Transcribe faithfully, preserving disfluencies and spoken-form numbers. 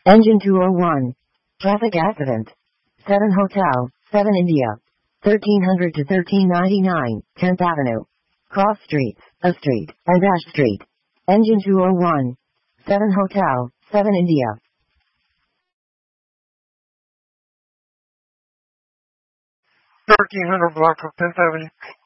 Engine two oh one. Traffic accident. seven Hotel, seven India. thirteen hundred to thirteen ninety-nine, tenth Avenue. Cross streets, A Street, and Ash Street. Engine two oh one. seven Hotel, seven India. thirteen hundred block of tenth Avenue.